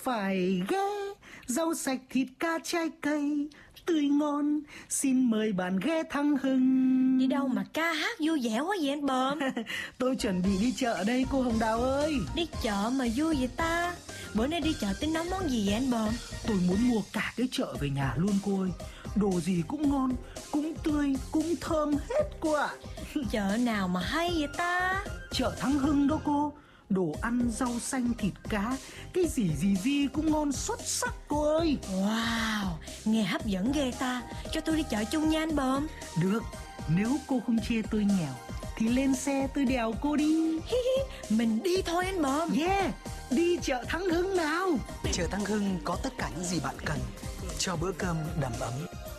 phải ghé. Rau sạch, thịt cá, trái cây tươi ngon, xin mời bạn ghé Thăng Hưng. Đi đâu mà ca hát vui vẻ quá vậy anh Bờm? Tôi chuẩn bị đi chợ đây cô Hồng Đào ơi. Đi chợ mà vui vậy ta? Bữa nay đi chợ tính nấu món gì vậy anh Bờm? Tôi muốn mua cả cái chợ về nhà luôn cô ơi. Đồ gì cũng ngon, cũng tươi, cũng thơm hết cô ạ. Chợ nào mà hay vậy ta? Chợ Thăng Hưng đó cô. Đồ ăn, rau xanh, thịt cá, cái gì cũng ngon xuất sắc cô ơi. Wow, nghe hấp dẫn ghê ta. Cho tôi đi chợ chung nha anh Bờm. Được, nếu cô không chê tôi nghèo thì lên xe tôi đèo cô đi. Mình đi thôi anh Bờm. Yeah, đi chợ Thăng Hưng nào. Chợ Thăng Hưng có tất cả những gì bạn cần cho bữa cơm đầm ấm.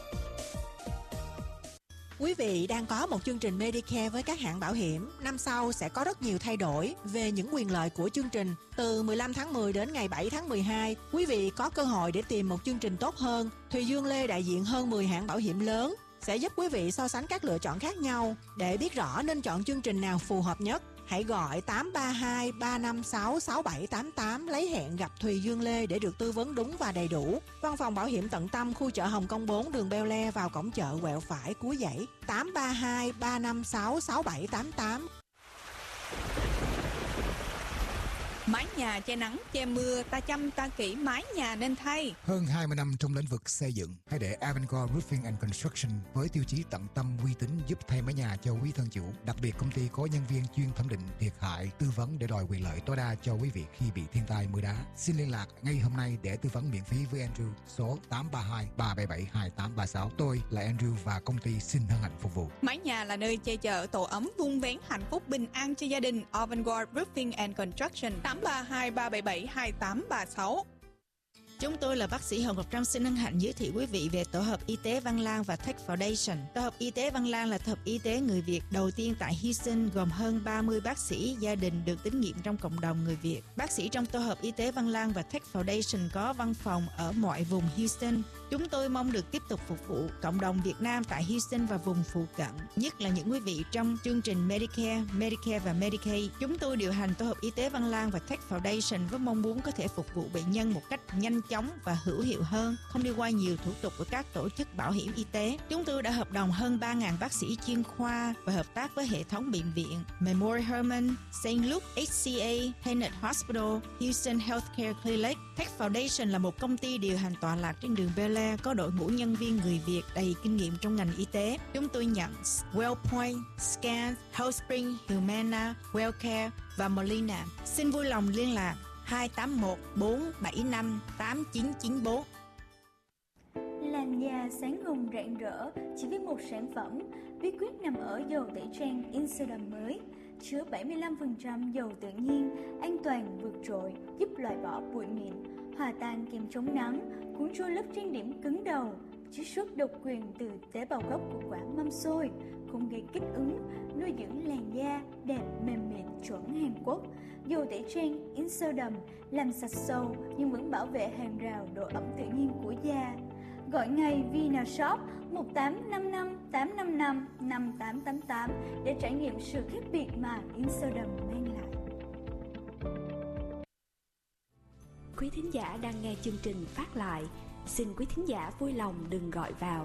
Quý vị đang có một chương trình Medicare với các hãng bảo hiểm. Năm sau sẽ có rất nhiều thay đổi về những quyền lợi của chương trình. Từ 15 tháng 10 đến ngày 7 tháng 12, quý vị có cơ hội để tìm một chương trình tốt hơn. Thùy Dương Lê đại diện hơn 10 hãng bảo hiểm lớn sẽ giúp quý vị so sánh các lựa chọn khác nhau. Để biết rõ nên chọn chương trình nào phù hợp nhất, hãy gọi 832 356 6788 lấy hẹn gặp Thùy Dương Lê để được tư vấn đúng và đầy đủ. Văn phòng bảo hiểm tận tâm khu chợ Hồng Kông 4 đường Beo Le vào cổng chợ quẹo phải cuối dãy 832 356 6788. Mái nhà che nắng, che mưa, ta chăm ta kỹ mái nhà nên thay. Hơn 20 năm trong lĩnh vực xây dựng, hãy để Avantgarde Roofing and Construction với tiêu chí tận tâm uy tín giúp thay mái nhà cho quý thân chủ. Đặc biệt công ty có nhân viên chuyên thẩm định thiệt hại, tư vấn để đòi quyền lợi tối đa cho quý vị khi bị thiên tai mưa đá. Xin liên lạc ngay hôm nay để tư vấn miễn phí với Andrew số 832 377 2836. Tôi là Andrew và công ty xin hân hạnh phục vụ. Mái nhà là nơi che chở tổ ấm vun vén hạnh phúc bình an cho gia đình. Avantgarde Roofing and Construction 832 377 2836. Chúng tôi là bác sĩ Hồng Ngọc Trâm xin hân hạnh giới thiệu quý vị về tổ hợp y tế Văn Lang và Tech Foundation. Tổ hợp y tế Văn Lang là tổ hợp y tế người Việt đầu tiên tại Houston, gồm hơn 30 bác sĩ gia đình được tín nhiệm trong cộng đồng người Việt. Bác sĩ trong tổ hợp y tế Văn Lang và Tech Foundation có văn phòng ở mọi vùng Houston. Chúng tôi mong được tiếp tục phục vụ cộng đồng Việt Nam tại Houston và vùng phụ cận, nhất là những quý vị trong chương trình Medicare và Medicaid. Chúng tôi điều hành tổ hợp y tế Văn Lang và Tech Foundation với mong muốn có thể phục vụ bệnh nhân một cách nhanh chóng và hữu hiệu hơn, không đi qua nhiều thủ tục của các tổ chức bảo hiểm y tế. Chúng tôi đã hợp đồng hơn 3.000 bác sĩ chuyên khoa và hợp tác với hệ thống bệnh viện Memorial Hermann, St. Luke, HCA, Tenet Hospital, Houston Healthcare Clinic. Tech Foundation là một công ty điều hành tọa lạc trên đường Bel Air, có đội ngũ nhân viên người Việt đầy kinh nghiệm trong ngành y tế. Chúng tôi nhận WellPoint, Scan, HealthSpring, Humana, WellCare và Molina. Xin vui lòng liên lạc 281 475 8994. Làn da sáng hồng rạng rỡ chỉ với một sản phẩm. Bí quyết nằm ở dầu tẩy trang Insodam mới, chứa 75% dầu tự nhiên, an toàn vượt trội, giúp loại bỏ bụi mịn, hòa tan kem chống nắng, cuốn trôi lớp trang điểm cứng đầu, chiết xuất độc quyền từ tế bào gốc của quả mâm xôi, không gây kích ứng, nuôi dưỡng làn da đẹp mềm mịn chuẩn Hàn Quốc. Dầu tẩy trang Insodam làm sạch sâu nhưng vẫn bảo vệ hàng rào độ ẩm tự nhiên của da. Gọi ngay Vinashop 1855 855 5888 để trải nghiệm sự khác biệt mà Insodam mang lại. Quý thính giả đang nghe chương trình phát lại. Xin quý thính giả vui lòng đừng gọi vào.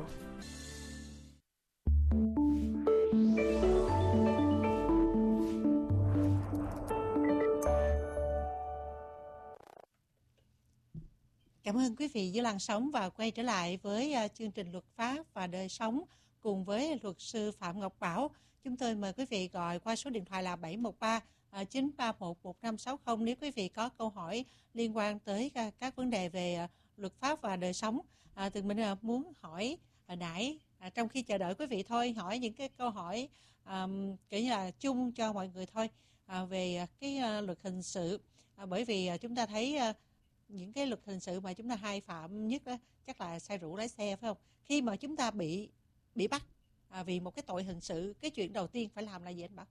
Cảm ơn quý vị dưới làn sóng và quay trở lại với chương trình Luật pháp và đời sống cùng với luật sư Phạm Ngọc Bảo. Chúng tôi mời quý vị gọi qua số điện thoại là 713 931 1560 nếu quý vị có câu hỏi liên quan tới các vấn đề về luật pháp và đời sống. Tụi mình muốn hỏi nãy trong khi chờ đợi quý vị thôi, hỏi những cái câu hỏi kiểu như là chung cho mọi người thôi về cái luật hình sự, bởi vì chúng ta thấy những cái luật hình sự mà chúng ta hay phạm nhất đó, chắc là say rượu lái xe, phải không? Khi mà chúng ta bị bắt vì một cái tội hình sự, cái chuyện đầu tiên phải làm là gì anh Bảo?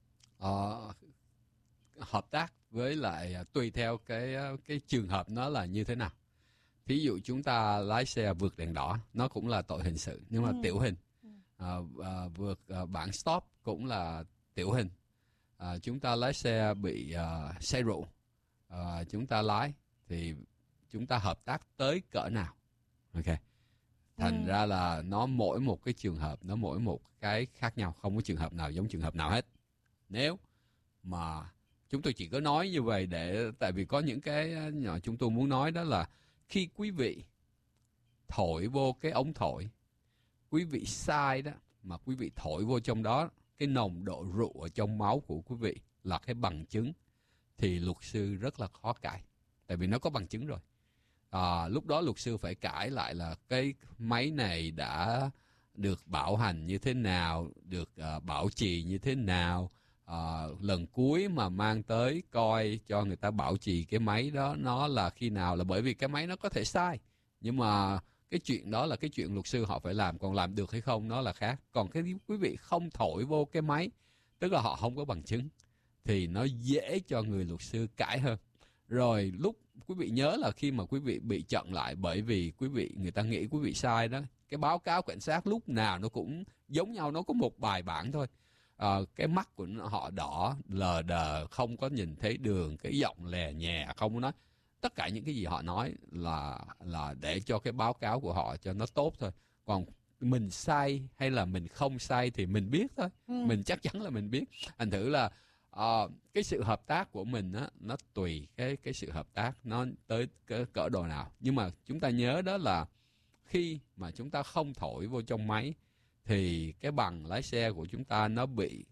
Hợp tác với lại tùy theo cái trường hợp nó là như thế nào. Ví dụ chúng ta lái xe vượt đèn đỏ, nó cũng là tội hình sự nhưng mà tiểu hình. Vượt bảng stop cũng là tiểu hình. Chúng ta lái xe bị say rượu, chúng ta lái thì chúng ta hợp tác tới cỡ nào. Ok. Thành ra là nó mỗi một cái trường hợp, nó mỗi một cái khác nhau, không có trường hợp nào giống trường hợp nào hết. Nếu mà chúng tôi chỉ có nói như vậy tại vì có những cái chúng tôi muốn nói đó là khi quý vị thổi vô cái ống thổi, quý vị sai đó, mà quý vị thổi vô trong đó cái nồng độ rượu ở trong máu của quý vị là cái bằng chứng, thì luật sư rất là khó cãi, tại vì nó có bằng chứng rồi. Lúc đó luật sư phải cãi lại là cái máy này đã được bảo hành như thế nào, được bảo trì như thế nào, lần cuối mà mang tới coi cho người ta bảo trì cái máy đó nó là khi nào, là bởi vì cái máy nó có thể sai, nhưng mà cái chuyện đó là cái chuyện luật sư họ phải làm, còn làm được hay không nó là khác. Còn cái quý vị không thổi vô cái máy, tức là họ không có bằng chứng, thì nó dễ cho người luật sư cãi hơn. Rồi lúc quý vị nhớ là khi mà quý vị bị chặn lại bởi vì người ta nghĩ quý vị sai đó, cái báo cáo cảnh sát lúc nào nó cũng giống nhau, nó có một bài bản thôi. Cái mắt của họ đỏ, lờ đờ, không có nhìn thấy đường, cái giọng lè nhẹ, không có nói. Tất cả những cái gì họ nói là để cho cái báo cáo của họ cho nó tốt thôi. Còn mình sai hay là mình không sai thì mình biết thôi. Mình chắc chắn là mình biết. Thành thử là cái sự hợp tác của mình á, nó tùy cái sự hợp tác nó tới cái cỡ độ nào. Nhưng mà chúng ta nhớ đó là khi mà chúng ta không thổi vô trong máy thì cái bằng lái xe của chúng ta nó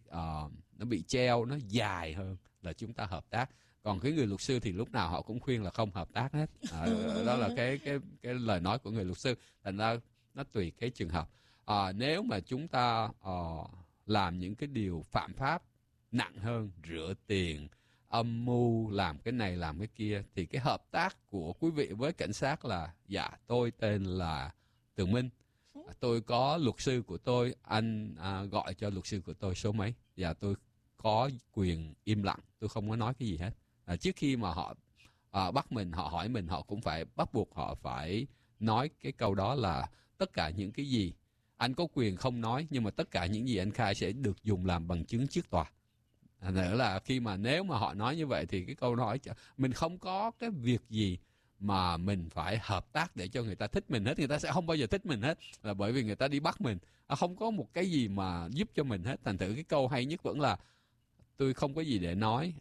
bị treo, nó dài hơn là chúng ta hợp tác. Còn cái người luật sư thì lúc nào họ cũng khuyên là không hợp tác hết. Đó là cái lời nói của người luật sư. Thành ra nó tùy cái trường hợp. Nếu mà chúng ta làm những cái điều phạm pháp nặng hơn, rửa tiền, âm mưu, làm cái này làm cái kia, thì cái hợp tác của quý vị với cảnh sát là dạ tôi tên là Tường Minh, tôi có luật sư của tôi, anh gọi cho luật sư của tôi số mấy, và tôi có quyền im lặng, tôi không có nói cái gì hết. Trước khi mà họ bắt mình, họ hỏi mình, họ cũng phải bắt buộc họ phải nói cái câu đó là tất cả những cái gì anh có quyền không nói, nhưng mà tất cả những gì anh khai sẽ được dùng làm bằng chứng trước tòa. Nữa là khi mà nếu mà họ nói như vậy thì cái câu nói mình không có cái việc gì mà mình phải hợp tác để cho người ta thích mình hết. Người ta sẽ không bao giờ thích mình hết, là bởi vì người ta đi bắt mình. Không có một cái gì mà giúp cho mình hết. Thành thử cái câu hay nhất vẫn là tôi không có gì để nói,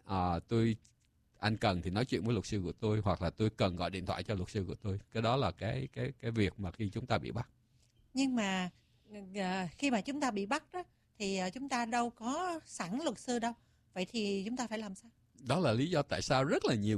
anh cần thì nói chuyện với luật sư của tôi, hoặc là tôi cần gọi điện thoại cho luật sư của tôi. Cái đó là cái việc mà khi chúng ta bị bắt. Nhưng mà khi mà chúng ta bị bắt đó thì chúng ta đâu có sẵn luật sư đâu. Vậy thì chúng ta phải làm sao? Đó là lý do tại sao rất là nhiều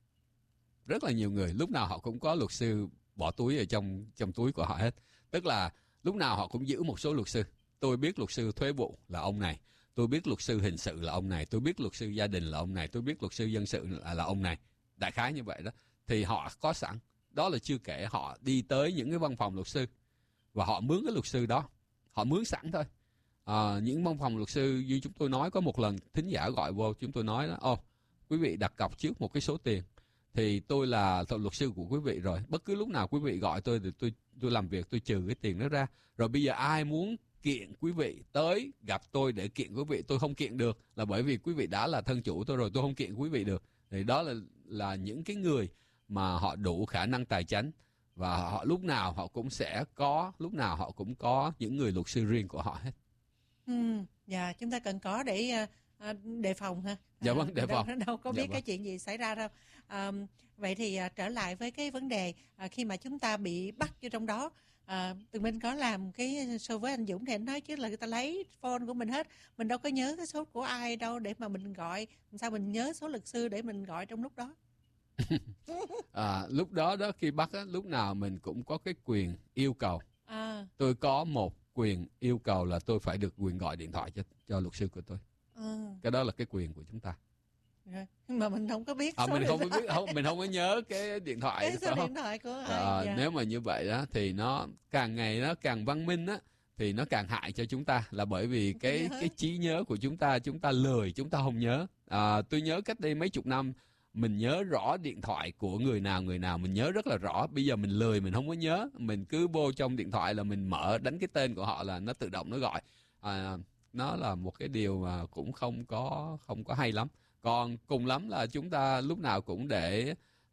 người lúc nào họ cũng có luật sư bỏ túi ở trong túi của họ hết. Tức là lúc nào họ cũng giữ một số luật sư. Tôi biết luật sư thuế vụ là ông này, tôi biết luật sư hình sự là ông này, tôi biết luật sư gia đình là ông này, tôi biết luật sư dân sự là ông này. Đại khái như vậy đó. Thì họ có sẵn. Đó là chưa kể họ đi tới những cái văn phòng luật sư và họ mướn cái luật sư đó. Họ mướn sẵn thôi. Những văn phòng luật sư như chúng tôi nói, có một lần thính giả gọi vô, chúng tôi nói đó, quý vị đặt cọc trước một cái số tiền, thì tôi là luật sư của quý vị rồi, bất cứ lúc nào quý vị gọi tôi thì tôi làm việc, tôi trừ cái tiền đó ra. Rồi bây giờ ai muốn kiện quý vị tới gặp tôi để kiện quý vị, tôi không kiện được, là bởi vì quý vị đã là thân chủ tôi rồi, tôi không kiện quý vị được. Thì đó là những cái người mà họ đủ khả năng tài chính, và họ lúc nào họ cũng có những người luật sư riêng của họ hết. Dạ, chúng ta cần có để đề phòng ha. Dạ vâng, đề phòng. Đâu có biết cái chuyện gì xảy ra đâu. Vậy thì trở lại với cái vấn đề khi mà chúng ta bị bắt vô trong đó, Tường Minh có làm cái show với anh Dũng thì anh nói chứ là người ta lấy phone của mình hết, mình đâu có nhớ cái số của ai đâu để mà mình gọi, sao mình nhớ số luật sư để mình gọi trong lúc đó. Lúc đó khi bắt lúc nào mình cũng có cái quyền yêu cầu. Tôi có một quyền yêu cầu là tôi phải được quyền gọi điện thoại cho luật sư của tôi. Cái đó là cái quyền của chúng ta. Mà mình không có biết số mình không có nhớ cái điện thoại. Cái số điện thoại của ai. Nếu mà như vậy đó thì nó càng ngày nó càng văn minh á, thì nó càng hại cho chúng ta, là bởi vì cái trí nhớ của chúng ta lười, chúng ta không nhớ. Tôi nhớ cách đây mấy chục năm mình nhớ rõ điện thoại của người nào mình nhớ rất là rõ. Bây giờ mình lười, mình không có nhớ, mình cứ vô trong điện thoại là mình mở đánh cái tên của họ là nó tự động nó gọi. Nó là một cái điều mà cũng không có hay lắm. Còn cùng lắm là chúng ta lúc nào cũng để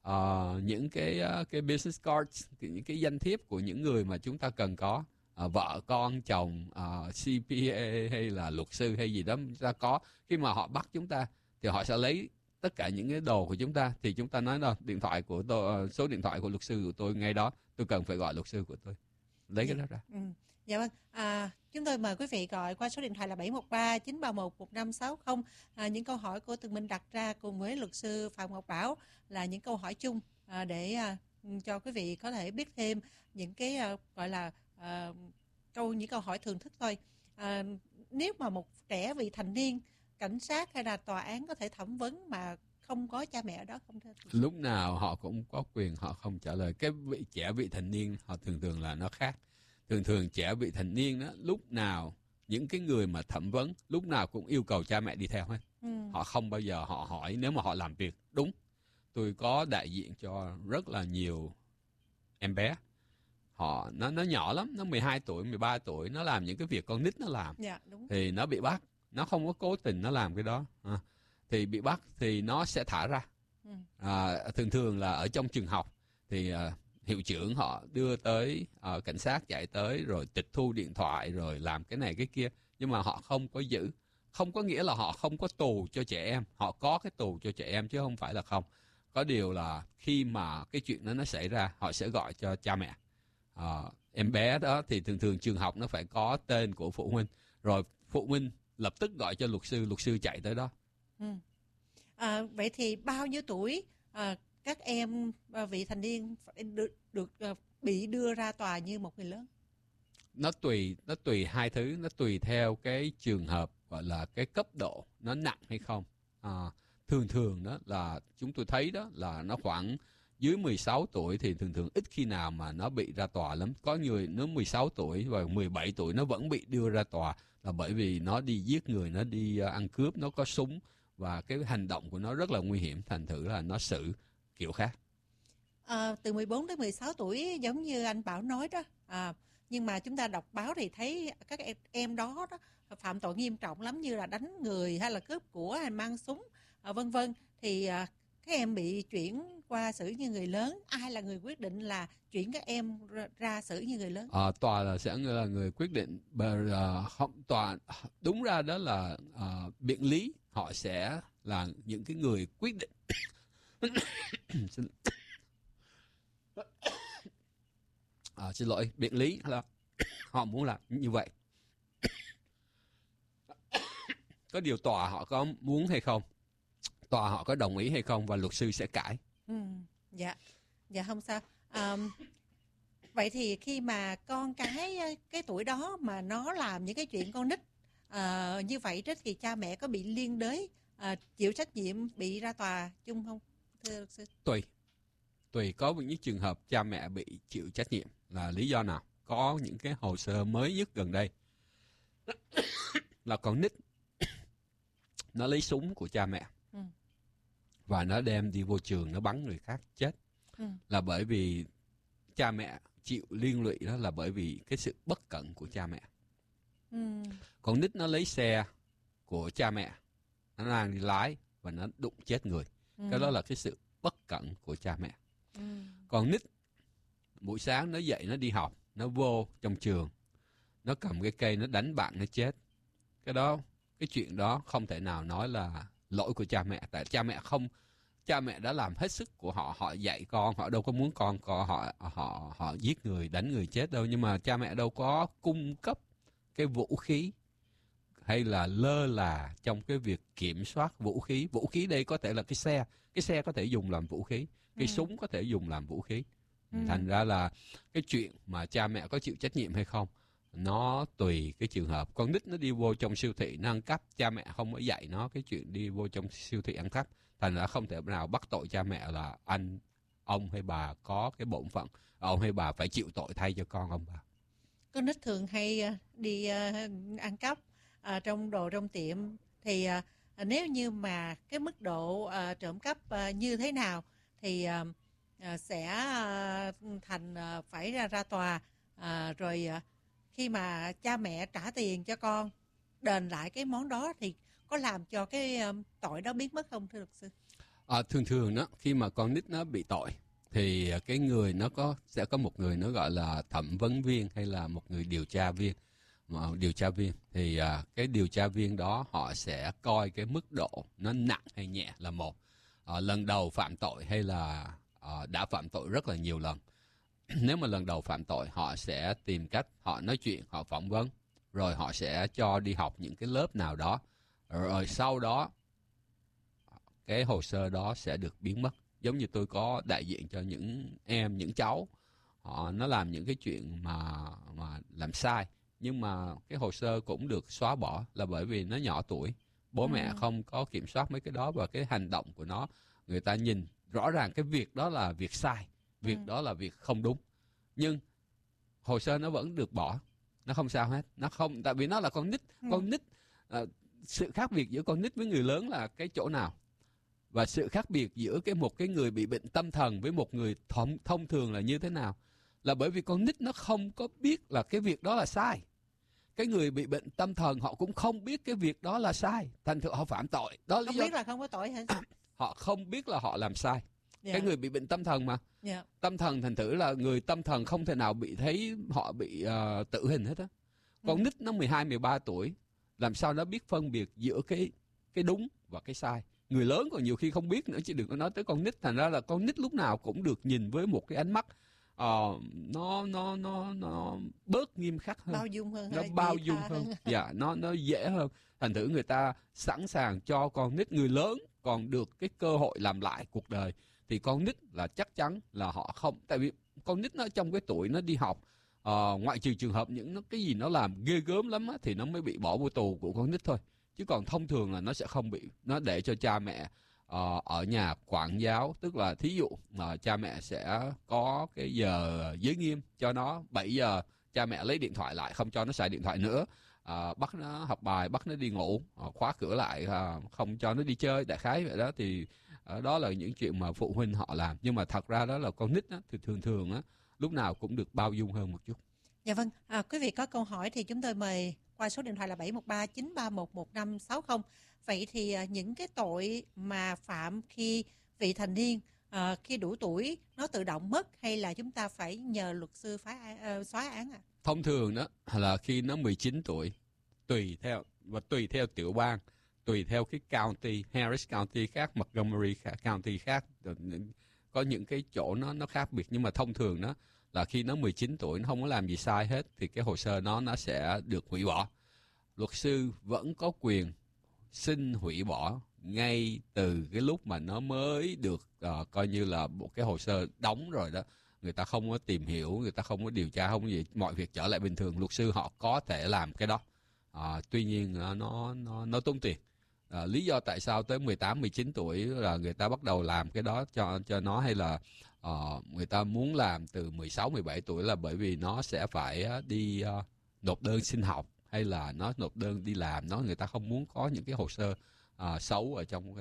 những cái business cards, những cái danh thiếp của những người mà chúng ta cần có, vợ con chồng, CPA hay là luật sư hay gì đó chúng ta có. Khi mà họ bắt chúng ta thì họ sẽ lấy tất cả những cái đồ của chúng ta, thì chúng ta nói là điện thoại của tôi, số điện thoại của luật sư của tôi ngay đó, tôi cần phải gọi luật sư của tôi, lấy cái đó ra. Dạ vâng, chúng tôi mời quý vị gọi qua số điện thoại là 713-931-1560. Những câu hỏi của Tường Minh đặt ra cùng với luật sư Phạm Ngọc Bảo là những câu hỏi chung để cho quý vị có thể biết thêm những cái gọi là những câu hỏi thường thức thôi. Nếu mà một trẻ vị thành niên, cảnh sát hay là tòa án có thể thẩm vấn mà không có cha mẹ ở đó không thưa? Lúc nào họ cũng có quyền họ không trả lời. Cái trẻ vị thành niên họ thường là nó khác. Thường trẻ vị thành niên đó, lúc nào những cái người mà thẩm vấn lúc nào cũng yêu cầu cha mẹ đi theo hết. Họ không bao giờ họ hỏi nếu mà họ làm việc đúng. Tôi có đại diện cho rất là nhiều em bé. Nó nhỏ lắm, nó 12 tuổi, 13 tuổi, nó làm những cái việc con nít nó làm. Dạ, đúng. Thì nó bị bắt, nó không có cố tình nó làm cái đó. Thì bị bắt thì nó sẽ thả ra. Thường là ở trong trường học thì hiệu trưởng họ đưa tới, cảnh sát chạy tới rồi tịch thu điện thoại rồi làm cái này cái kia, nhưng mà họ không có giữ. Không có nghĩa là họ không có tù cho trẻ em, họ có cái tù cho trẻ em chứ không phải là không. Có điều là khi mà cái chuyện đó nó xảy ra, họ sẽ gọi cho cha mẹ. Em bé đó thì thường trường học nó phải có tên của phụ huynh, rồi phụ huynh lập tức gọi cho luật sư chạy tới đó. Vậy thì bao nhiêu tuổi các em vị thành niên phải được bị đưa ra tòa như một người lớn? Nó tùy hai thứ, nó tùy theo cái trường hợp, gọi là cái cấp độ nó nặng hay không. Thường đó là chúng tôi thấy đó là nó khoảng dưới 16 tuổi thì thường ít khi nào mà nó bị ra tòa lắm. Có người nó 16 tuổi và 17 tuổi nó vẫn bị đưa ra tòa là bởi vì nó đi giết người, nó đi ăn cướp, nó có súng và cái hành động của nó rất là nguy hiểm, thành thử là nó xử kiểu khác. Từ 14 đến 16 tuổi giống như anh Bảo nói đó, nhưng mà chúng ta đọc báo thì thấy các em đó phạm tội nghiêm trọng lắm, như là đánh người hay là cướp của hay mang súng vân vân, thì các em bị chuyển qua xử như người lớn. Ai là người quyết định là chuyển các em ra xử như người lớn? Tòa sẽ là người quyết định. Tòa đúng ra đó là biện lý họ sẽ là những cái người quyết định. Xin lỗi, biện lý là họ muốn làm như vậy. Có điều tòa họ có muốn hay không, tòa họ có đồng ý hay không, và luật sư sẽ cãi. Dạ không sao. Vậy thì khi mà con cái tuổi đó mà nó làm những cái chuyện con nít như vậy đó, thì cha mẹ có bị liên đới chịu trách nhiệm bị ra tòa chung không thưa luật sư? Tùy có những trường hợp cha mẹ bị chịu trách nhiệm là lý do nào. Có những cái hồ sơ mới nhất gần đây là con nít nó lấy súng của cha mẹ và nó đem đi vô trường, nó bắn người khác chết. Là bởi vì cha mẹ chịu liên lụy, đó là bởi vì cái sự bất cẩn của cha mẹ. Con nít nó lấy xe của cha mẹ, nó đang đi lái và nó đụng chết người. Cái đó là cái sự bất cẩn của cha mẹ. Con nít buổi sáng nó dậy nó đi học, nó vô trong trường, nó cầm cái cây nó đánh bạn nó chết. Cái chuyện đó không thể nào nói là lỗi của cha mẹ. Tại cha mẹ đã làm hết sức của họ, họ dạy con, họ đâu có muốn con họ giết người, đánh người chết đâu, nhưng mà cha mẹ đâu có cung cấp cái vũ khí hay là lơ là trong cái việc kiểm soát vũ khí. Vũ khí đây có thể là cái xe có thể dùng làm vũ khí, cái súng có thể dùng làm vũ khí. Thành ra là cái chuyện mà cha mẹ có chịu trách nhiệm hay không, nó tùy cái trường hợp. Con nít nó đi vô trong siêu thị nó ăn cắp, cha mẹ không có dạy nó cái chuyện đi vô trong siêu thị ăn cắp, thành ra không thể nào bắt tội cha mẹ là ông hay bà có cái bổn phận, ông hay bà phải chịu tội thay cho con ông bà. Con nít thường hay đi ăn cắp trong đồ trong tiệm, thì nếu như mà cái mức độ trộm cắp như thế nào thì sẽ thành phải ra tòa, rồi khi mà cha mẹ trả tiền cho con đền lại cái món đó thì có làm cho cái tội đó biến mất không thưa luật sư? Thường thường đó, khi mà con nít nó bị tội thì cái người sẽ có một người nó gọi là thẩm vấn viên hay là một người điều tra viên. Thì cái điều tra viên đó họ sẽ coi cái mức độ nó nặng hay nhẹ là một, lần đầu phạm tội hay là đã phạm tội rất là nhiều lần. Nếu mà lần đầu phạm tội, họ sẽ tìm cách họ nói chuyện, họ phỏng vấn, rồi họ sẽ cho đi học những cái lớp nào đó, rồi sau đó cái hồ sơ đó sẽ được biến mất. Giống như tôi có đại diện cho những cháu nó làm những cái chuyện mà làm sai, nhưng mà cái hồ sơ cũng được xóa bỏ là bởi vì nó nhỏ tuổi, bố mẹ không có kiểm soát mấy cái đó, và cái hành động của nó, người ta nhìn rõ ràng cái việc đó là việc sai, việc đó là việc không đúng, nhưng hồ sơ nó vẫn được bỏ, nó không sao hết, nó không, tại vì nó là con nít. Con nít, sự khác biệt giữa con nít với người lớn là cái chỗ nào? Và sự khác biệt giữa một cái người bị bệnh tâm thần với một người thông thường là như thế nào? Là bởi vì con nít nó không có biết là cái việc đó là sai. Cái người bị bệnh tâm thần họ cũng không biết cái việc đó là sai, thành thử họ phạm tội. Đó không biết là không có tội hả? Họ không biết là họ làm sai. Cái người bị bệnh tâm thần mà. Tâm thần thành thử là người tâm thần không thể nào bị thấy họ bị tử hình hết á. Con nít nó 12, 13 tuổi, làm sao nó biết phân biệt giữa cái đúng và cái sai. Người lớn còn nhiều khi không biết nữa, chứ đừng có nói tới con nít. Thành ra là con nít lúc nào cũng được nhìn với một cái ánh mắt nó bớt nghiêm khắc hơn, bao dung hơn, nó bao dung hơn. Dạ, nó dễ hơn. Thành thử người ta sẵn sàng cho con nít. Người lớn còn được cái cơ hội làm lại cuộc đời, thì con nít là chắc chắn là họ không. Tại vì con nít nó trong cái tuổi nó đi học, ngoại trừ trường hợp cái gì nó làm ghê gớm lắm á, thì nó mới bị bỏ vô tù của con nít thôi. Chứ còn thông thường là nó sẽ không bị. Nó để cho cha mẹ ở nhà quản giáo, tức là thí dụ cha mẹ sẽ có cái giờ giới nghiêm cho nó. 7 giờ cha mẹ lấy điện thoại lại, không cho nó xài điện thoại nữa, bắt nó học bài, bắt nó đi ngủ, khóa cửa lại, không cho nó đi chơi, đại khái vậy đó. Thì đó là những chuyện mà phụ huynh họ làm. Nhưng mà thật ra đó là con nít á, thì thường á, lúc nào cũng được bao dung hơn một chút. Dạ vâng, quý vị có câu hỏi thì chúng tôi mời qua số điện thoại là 713 931 1560. Vậy thì những cái tội mà phạm khi vị thành niên, khi đủ tuổi, nó tự động mất hay là chúng ta phải nhờ luật sư xóa án ạ? Thông thường đó là khi nó 19 tuổi, tùy theo tiểu bang, tùy theo cái county, Harris County khác, Montgomery County khác, có những cái chỗ nó khác biệt. Nhưng mà thông thường đó là khi nó 19 tuổi, nó không có làm gì sai hết, thì cái hồ sơ nó sẽ được hủy bỏ. Luật sư vẫn có quyền xin hủy bỏ ngay từ cái lúc mà nó mới được coi như là một cái hồ sơ đóng rồi đó. Người ta không có tìm hiểu, người ta không có điều tra, không có gì, mọi việc trở lại bình thường. Luật sư họ có thể làm cái đó. Tuy nhiên nó tốn tiền. Lý do tại sao tới 18, 19 tuổi là người ta bắt đầu làm cái đó cho nó, hay là người ta muốn làm từ 16, 17 tuổi là bởi vì nó sẽ phải đi nộp đơn xin học, hay là nó nộp đơn đi làm. Người ta không muốn có những cái hồ sơ xấu ở trong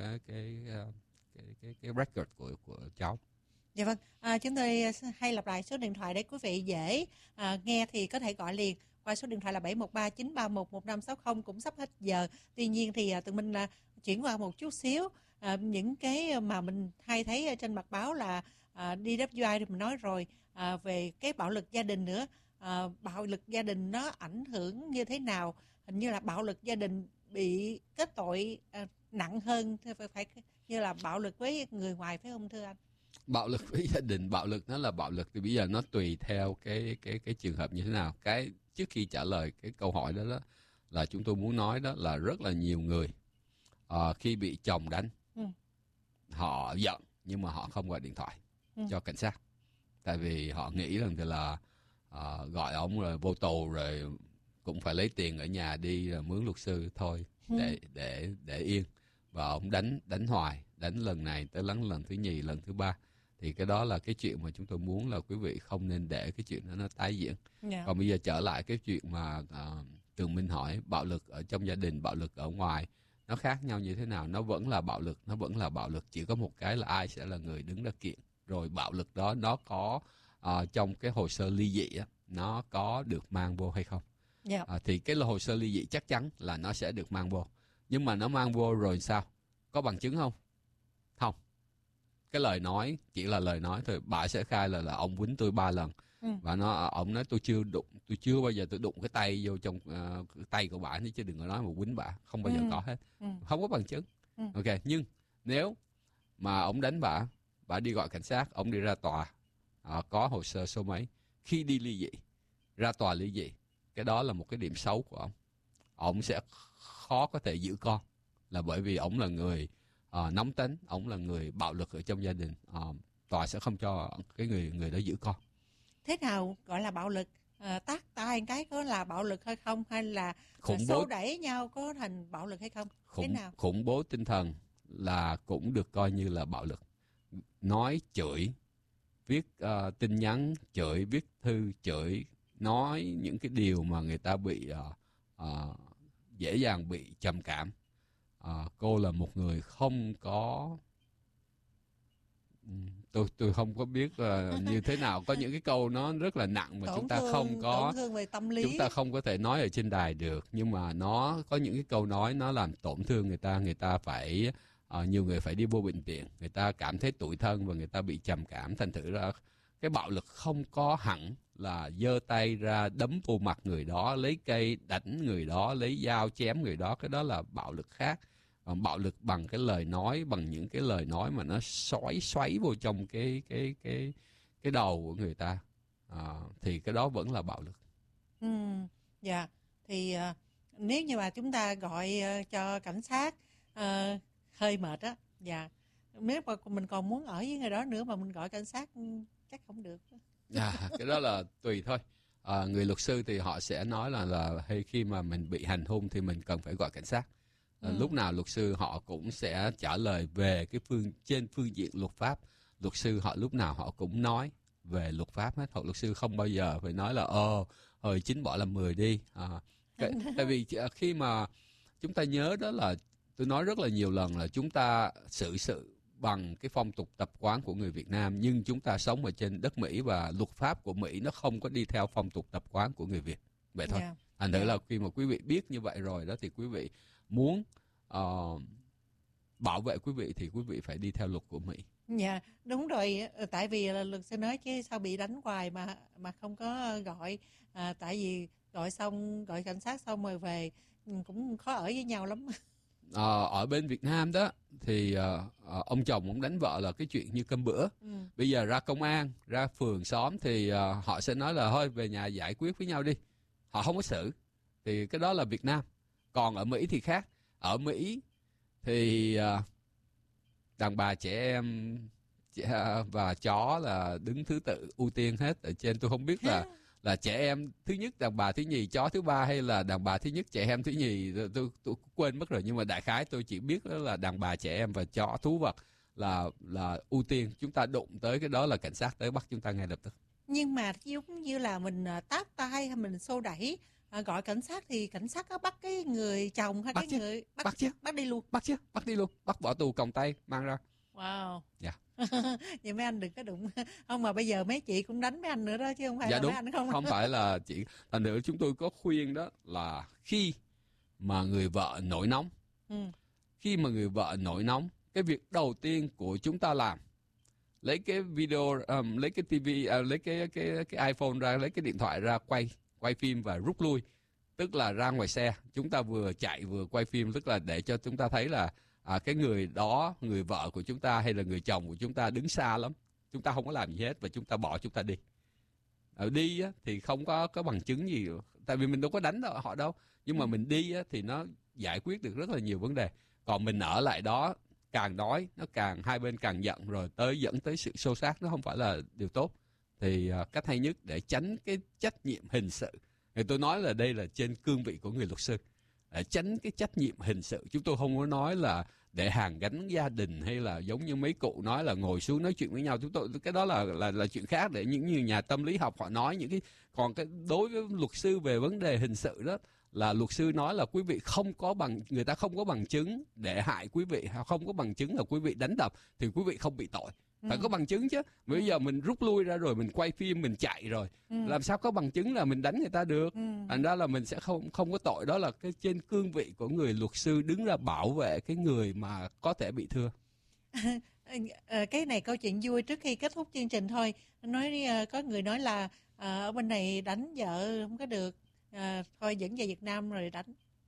cái record của cháu. Dạ vâng, chúng tôi hay lặp lại số điện thoại để quý vị dễ nghe thì có thể gọi liền qua số điện thoại là 713 931 1560, cũng sắp hết giờ. Tuy nhiên thì tụi mình chuyển qua một chút xíu, những cái mà mình hay thấy ở trên mặt báo là DWI thì mình nói rồi, về cái bạo lực gia đình nữa. Bạo lực gia đình nó ảnh hưởng như thế nào? Hình như là bạo lực gia đình bị kết tội nặng hơn, phải như là bạo lực với người ngoài, phải không thưa anh? Bạo lực với gia đình, bạo lực nó là bạo lực thì bây giờ nó tùy theo cái trường hợp như thế nào. Cái trước khi trả lời cái câu hỏi đó là chúng tôi muốn nói đó là rất là nhiều người khi bị chồng đánh, họ giận nhưng mà họ không gọi điện thoại cho cảnh sát, tại vì họ nghĩ rằng là gọi ông rồi vô tù rồi cũng phải lấy tiền ở nhà đi rồi mướn luật sư thôi để yên. Và ông đánh hoài, đánh lần này tới lần thứ nhì, lần thứ ba. Thì cái đó là cái chuyện mà chúng tôi muốn là quý vị không nên để cái chuyện đó nó tái diễn. Còn bây giờ trở lại cái chuyện mà Tường Minh hỏi, bạo lực ở trong gia đình, bạo lực ở ngoài, nó khác nhau như thế nào? Nó vẫn là bạo lực, chỉ có một cái là ai sẽ là người đứng ra kiện. Rồi bạo lực đó nó có trong cái hồ sơ ly dị á, nó có được mang vô hay không? Thì cái hồ sơ ly dị chắc chắn là nó sẽ được mang vô. Nhưng mà nó mang vô rồi sao? Có bằng chứng không? Không. cái lời nói chỉ là lời nói thôi. Bà sẽ khai là ông quýnh tôi 3 lần. Và ông nói tôi chưa bao giờ tôi đụng cái tay vô trong cái tay của bà, chứ đừng có nói mà quýnh bà, không bao giờ có hết. Không có bằng chứng. Ok, nhưng nếu mà ông đánh bà đi gọi cảnh sát, ông đi ra tòa, có hồ sơ số mấy, khi đi ly dị, ra tòa ly dị, cái đó là một cái điểm xấu của ông. Ông sẽ khó có thể giữ con, là bởi vì ông là người nóng tính, ông là người bạo lực ở trong gia đình. Tòa sẽ không cho cái người đó giữ con. Thế nào gọi là bạo lực? Tát tay cái có là bạo lực hay không, hay là xô đẩy nhau có thành bạo lực hay không? Thế nào? Khủng bố tinh thần là cũng được coi như là bạo lực. Nói chửi, viết tin nhắn chửi, viết thư chửi, nói những cái điều mà người ta bị dễ dàng bị trầm cảm. Cô là một người không có, tôi không có biết như thế nào, có những cái câu nó rất là nặng mà chúng ta không có, tổn thương về tâm lý, chúng ta không có thể nói ở trên đài được, nhưng mà nó có những cái câu nói nó làm tổn thương người ta phải nhiều người phải đi vô bệnh viện, người ta cảm thấy tủi thân và người ta bị trầm cảm. Thành thử ra cái bạo lực không có hẳn là giơ tay ra đấm vô mặt người đó, lấy cây đánh người đó, lấy dao chém người đó, cái đó là bạo lực khác. Còn bạo lực bằng cái lời nói, bằng những cái lời nói mà nó xoáy vô trong cái đầu của người ta, thì cái đó vẫn là bạo lực. Dạ, thì nếu như mà chúng ta gọi cho cảnh sát hơi mệt á, dạ, nếu mà mình còn muốn ở với người đó nữa mà mình gọi cảnh sát chắc không được. Cái đó là tùy thôi. Người luật sư thì họ sẽ nói là khi mà mình bị hành hung thì mình cần phải gọi cảnh sát. Lúc nào luật sư họ cũng sẽ trả lời về trên phương diện luật pháp. Luật sư họ lúc nào họ cũng nói về luật pháp hết. Luật sư không bao giờ phải nói là hồi 9 bỏ làm 10 đi. Tại vì khi mà chúng ta nhớ đó là tôi nói rất là nhiều lần là chúng ta xử sự bằng cái phong tục tập quán của người Việt Nam, nhưng chúng ta sống ở trên đất Mỹ và luật pháp của Mỹ nó không có đi theo phong tục tập quán của người Việt. Vậy thôi. Thành thử là khi mà quý vị biết như vậy rồi đó thì quý vị muốn bảo vệ quý vị thì quý vị phải đi theo luật của Mỹ. Dạ, đúng rồi. Tại vì là luật sư nói chứ sao bị đánh hoài mà không có gọi. Tại vì gọi cảnh sát xong rồi về cũng khó ở với nhau lắm. Ở bên Việt Nam đó thì ông chồng ông đánh vợ là cái chuyện như cơm bữa. Bây giờ ra công an, ra phường xóm thì họ sẽ nói là thôi về nhà giải quyết với nhau đi. Họ không có xử. Thì cái đó là Việt Nam. Còn ở Mỹ thì khác. Ở Mỹ thì đàn bà, trẻ em và chó là đứng thứ tự ưu tiên hết. Ở trên tôi không biết là trẻ em thứ nhất, đàn bà thứ nhì, chó thứ ba, hay là đàn bà thứ nhất, trẻ em thứ nhì, tôi quên mất rồi. Nhưng mà đại khái tôi chỉ biết đó là đàn bà, trẻ em và chó, thú vật là ưu tiên. Chúng ta đụng tới cái đó là cảnh sát tới bắt chúng ta ngay lập tức. Nhưng mà giống như là mình tát tay hay mình xô đẩy, gọi cảnh sát thì cảnh sát có bắt cái người chồng hay cái người bắt đi luôn. Bắt đi luôn, bắt bỏ tù còng tay mang ra. Wow. Dạ. Vậy mấy anh đừng có đụng. Không, mà bây giờ mấy chị cũng đánh mấy anh nữa đó chứ không phải dạ, là đúng. Mấy anh không. Không phải là chị. Thành nữa chúng tôi có khuyên đó là khi mà người vợ nổi nóng, cái việc đầu tiên của chúng ta làm, lấy cái video, lấy cái TV, lấy cái iPhone ra, lấy cái điện thoại ra quay phim và rút lui. Tức là ra ngoài xe, chúng ta vừa chạy vừa quay phim, tức là để cho chúng ta thấy là cái người đó, người vợ của chúng ta hay là người chồng của chúng ta đứng xa lắm. Chúng ta không có làm gì hết và chúng ta bỏ chúng ta đi. Đi á, thì không có bằng chứng gì, tại vì mình đâu có đánh họ đâu. Nhưng mà mình đi á, thì nó giải quyết được rất là nhiều vấn đề. Còn mình ở lại đó, càng nói, nó càng hai bên càng giận rồi dẫn tới sự xô xát, nó không phải là điều tốt. Thì cách hay nhất để tránh cái trách nhiệm hình sự, thì tôi nói là đây là trên cương vị của người luật sư, để tránh cái trách nhiệm hình sự. Chúng tôi không có nói là để hàn gắn gia đình hay là giống như mấy cụ nói là ngồi xuống nói chuyện với nhau. Chúng tôi cái đó là chuyện khác, để những như nhà tâm lý học họ nói những cái. Còn cái đối với luật sư về vấn đề hình sự đó là luật sư nói là quý vị người ta không có bằng chứng để hại quý vị, không có bằng chứng là quý vị đánh đập thì quý vị không bị tội. Phải có bằng chứng chứ. Bây giờ mình rút lui ra rồi, mình quay phim, mình chạy rồi, làm sao có bằng chứng là mình đánh người ta được. Thành ra là mình sẽ không có tội. Đó là cái trên cương vị của người luật sư đứng ra bảo vệ cái người mà có thể bị thương. Cái này câu chuyện vui trước khi kết thúc chương trình thôi. Có người nói là ở bên này đánh vợ không có được, thôi dẫn về Việt Nam rồi đánh.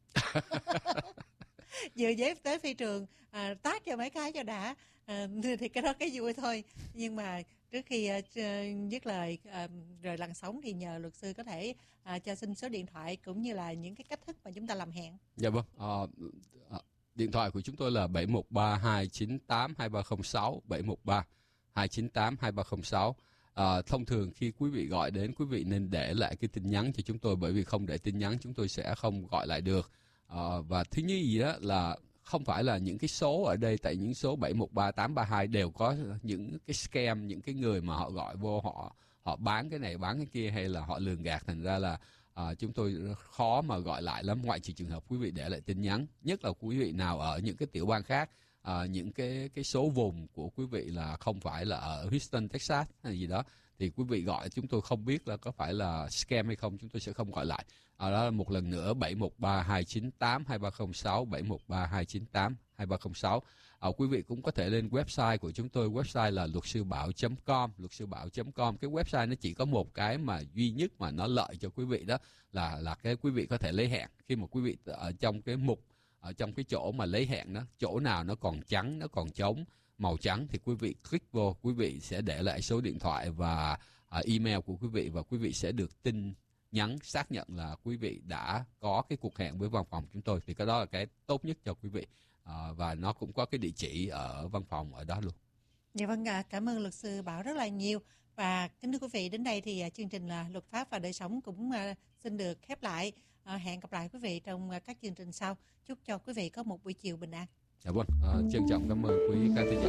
Vừa với tới phi trường tát cho mấy cái cho đã, thì cái đó cái vui thôi. Nhưng mà trước khi dứt lời rồi làn sóng thì nhờ luật sư có thể cho xin số điện thoại cũng như là những cái cách thức mà chúng ta làm hẹn. Dạ vâng. Điện thoại của chúng tôi là 713-298-2306, 713-298-2306. Thông thường khi quý vị gọi đến, quý vị nên để lại cái tin nhắn cho chúng tôi, bởi vì không để tin nhắn chúng tôi sẽ không gọi lại được. Và thứ nhất gì đó là không phải là những cái số ở đây, tại những số 713-832 đều có những cái scam, những cái người mà họ gọi vô, họ bán cái này bán cái kia hay là họ lường gạt, thành ra là chúng tôi khó mà gọi lại lắm, ngoại trừ trường hợp quý vị để lại tin nhắn. Nhất là quý vị nào ở những cái tiểu bang khác, những cái số vùng của quý vị là không phải là ở Houston, Texas hay gì đó, thì quý vị gọi chúng tôi không biết là có phải là scam hay không, chúng tôi sẽ không gọi lại. Đó là một lần nữa 713-298-2306, 713-298-2306. Quý vị cũng có thể lên website của chúng tôi, website là luatsưbảo.com, luatsưbảo.com. Cái website nó chỉ có một cái mà duy nhất mà nó lợi cho quý vị, đó là cái quý vị có thể lấy hẹn. Khi mà quý vị ở trong cái mục, ở trong cái chỗ mà lấy hẹn đó, chỗ nào nó còn trắng, nó còn trống màu trắng thì quý vị click vô, quý vị sẽ để lại số điện thoại và email của quý vị, và quý vị sẽ được tin nhắn xác nhận là quý vị đã có cái cuộc hẹn với văn phòng chúng tôi. Thì cái đó là cái tốt nhất cho quý vị, và nó cũng có cái địa chỉ ở văn phòng ở đó luôn. Dạ vâng, cảm ơn luật sư Bảo rất là nhiều. Và kính thưa quý vị, đến đây thì chương trình là Luật pháp và đời sống cũng xin được khép lại. Hẹn gặp lại quý vị trong các chương trình sau. Chúc cho quý vị có một buổi chiều bình an. Dạ vâng, trân trọng cảm ơn quý khán thính giả.